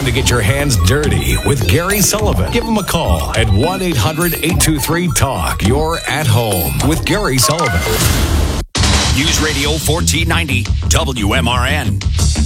time to get your hands dirty with Gary Sullivan. Give him a call at 1-800-823-TALK. You're at home with Gary Sullivan. News Radio 1490 WMRN.